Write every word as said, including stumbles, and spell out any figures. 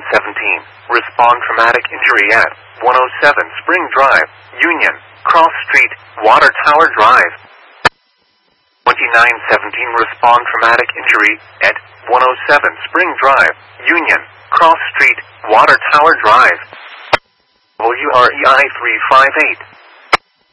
seventeen, respond traumatic injury at one oh seven Spring Drive, Union, Cross Street, Water Tower Drive. twenty-nine seventeen, respond traumatic injury at one oh seven Spring Drive, Union, Cross Street, Water Tower Drive. W R E I three five eight.